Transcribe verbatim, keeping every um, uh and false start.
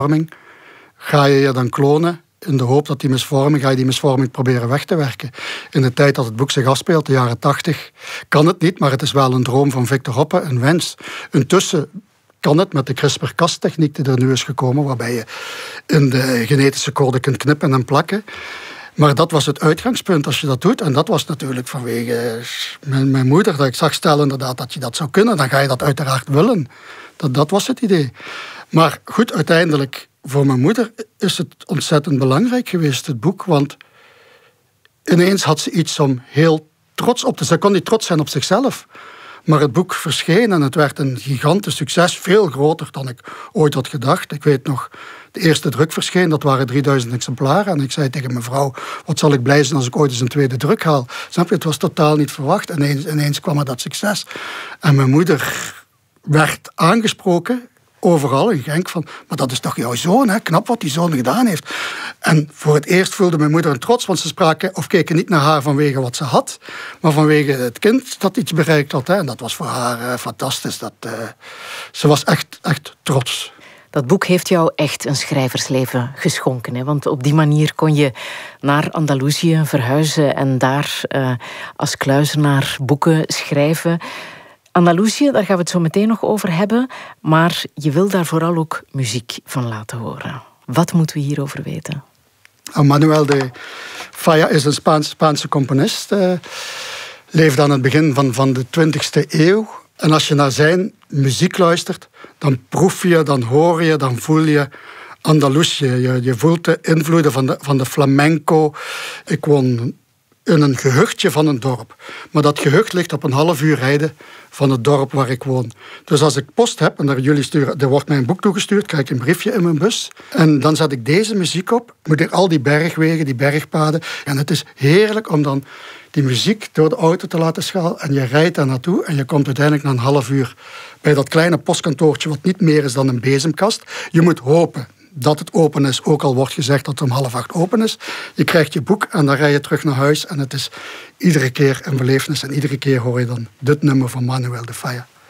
misvorming, ga je je dan klonen in de hoop dat die misvorming, ga je die misvorming proberen weg te werken. In de tijd dat het boek zich afspeelt, de jaren tachtig, kan het niet, maar het is wel een droom van Victor Hoppe, een wens. Intussen kan het met de CRISPR-Cas-techniek die er nu is gekomen, waarbij je in de genetische code kunt knippen en plakken. Maar dat was het uitgangspunt als je dat doet. En dat was natuurlijk vanwege mijn, mijn moeder, dat ik zag stellen inderdaad dat je dat zou kunnen. Dan ga je dat uiteraard willen. Dat, dat was het idee. Maar goed, uiteindelijk voor mijn moeder is het ontzettend belangrijk geweest, het boek. Want ineens had ze iets om heel trots op te zijn. Ze kon niet trots zijn op zichzelf. Maar het boek verscheen en het werd een gigantisch succes. Veel groter dan ik ooit had gedacht. Ik weet nog, de eerste druk verscheen, dat waren drieduizend exemplaren. En ik zei tegen mijn vrouw, wat zal ik blij zijn als ik ooit eens een tweede druk haal. Snap je, het was totaal niet verwacht. En ineens, ineens kwam er dat succes. En mijn moeder werd aangesproken, overal in Genk, van, maar dat is toch jouw zoon, hè? Knap wat die zoon gedaan heeft. En voor het eerst voelde mijn moeder een trots, want ze spraken of keken niet naar haar vanwege wat ze had, maar vanwege het kind dat iets bereikt had. Hè? En dat was voor haar uh, fantastisch. Dat, uh, ze was echt, echt trots. Dat boek heeft jou echt een schrijversleven geschonken. Hè? Want op die manier kon je naar Andalusië verhuizen en daar uh, als kluizenaar boeken schrijven. Andalusië, daar gaan we het zo meteen nog over hebben. Maar je wil daar vooral ook muziek van laten horen. Wat moeten we hierover weten? Manuel de Falla is een Spaans, Spaanse componist. Uh, leefde aan het begin van, van de twintigste eeuw. En als je naar zijn muziek luistert, dan proef je, dan hoor je, dan voel je Andalusië. Je, je voelt de invloeden van de, van de flamenco. Ik woon in een gehuchtje van een dorp. Maar dat gehucht ligt op een half uur rijden van het dorp waar ik woon. Dus als ik post heb en naar jullie sturen, er wordt mij een boek toegestuurd, krijg ik een briefje in mijn bus. En dan zet ik deze muziek op. Moet ik al die bergwegen, die bergpaden. En het is heerlijk om dan die muziek door de auto te laten schalen. En je rijdt daar naartoe en je komt uiteindelijk na een half uur bij dat kleine postkantoortje, wat niet meer is dan een bezemkast. Je moet hopen dat het open is, ook al wordt gezegd dat het om half acht open is. Je krijgt je boek en dan rij je terug naar huis. En het is iedere keer een belevenis. En iedere keer hoor je dan dit nummer van Manuel de Falla.